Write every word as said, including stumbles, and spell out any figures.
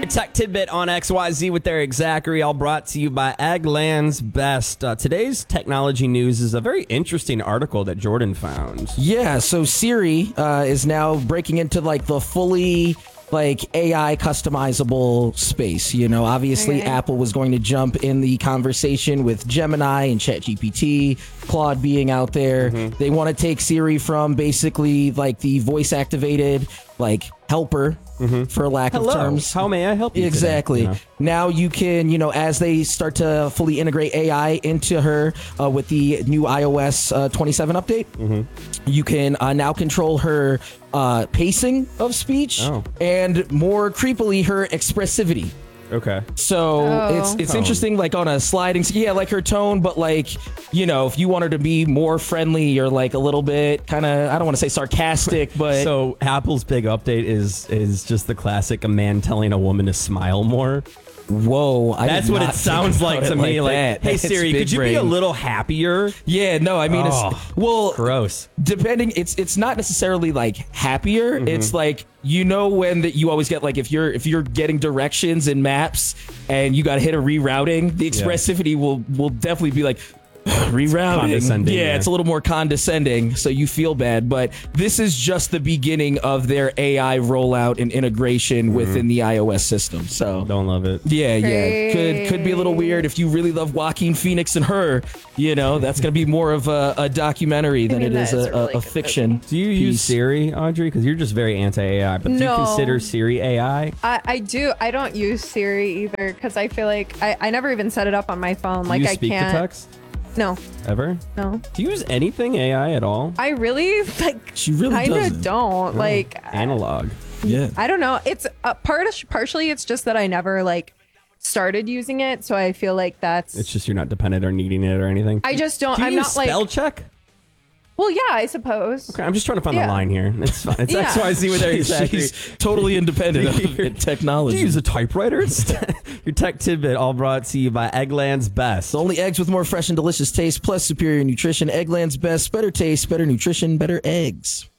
Your tech tidbit on X Y Z with Eric Zachary, all brought to you by Eggland's Best. Uh, today's technology news is a very interesting article that Jordan found. Yeah, so Siri uh, is now breaking into like the fully like A I customizable space. You know, obviously Okay. Apple was going to jump in the conversation with Gemini and ChatGPT, Claude being out there. Mm-hmm. They want to take Siri from basically like the voice activated like helper, for lack Hello, of terms. how may I help you today? Exactly. You know? Now you can, you know, as they start to fully integrate A I into her uh, with the new iOS uh, twenty-seven update, Mm-hmm. you can uh, now control her uh, pacing of speech Oh. and more creepily her expressivity. Okay. So Oh. it's it's Tone. interesting, like on a sliding, yeah, like her tone, but like, you know, if you want her to be more friendly or like a little bit kind of, I don't want to say sarcastic, but So Apple's big update is is just the classic a man telling a woman to smile more. whoa, I That's did what not it sounds think like about to it me. Like, that. hey That's Siri, big could you be a brain. little happier? Yeah, no, I mean, Oh, it's well, Gross. depending, it's it's not necessarily like happier. Mm-hmm. It's like, you know, when that you always get like if you're if you're getting directions in maps and you got to hit a rerouting, the expressivity will will definitely be like rerouting. Condescending, Yeah, yeah. it's a little more condescending, so you feel bad. But this is just the beginning of their A I rollout and integration Mm-hmm. within the iOS system. So. Don't love it. Yeah, yeah. Could could be a little weird if you really love Joaquin Phoenix and her. You know, that's going to be more of a, a documentary than mean, it is that is a, a really a, a good fiction. Do you use piece. Siri, Audrey? Because you're just very anti-A I. But do you No. consider Siri A I? I, I do. I don't use Siri either because I feel like I, I never even set it up on my phone. Like do you I speak can't. to text No, ever? no. Do you use anything A I at all? I really like. She really kind doesn't. of don't like. Analog. Yeah. I don't know. It's uh, part partially. It's just that I never like started using it, so I feel like that's. It's just you're not dependent or needing it or anything. I just don't. do you I'm use not spell like. check? Well, yeah, I suppose. Okay, I'm just trying to find Yeah. the line here. It's fine. It's Yeah. X Y Z with Eric Zachary. She's totally independent of Do technology. you use a typewriter? It's your tech tidbit, all brought to you by Eggland's Best. It's only eggs with more fresh and delicious taste, plus superior nutrition. Eggland's Best, better taste, better nutrition, better eggs.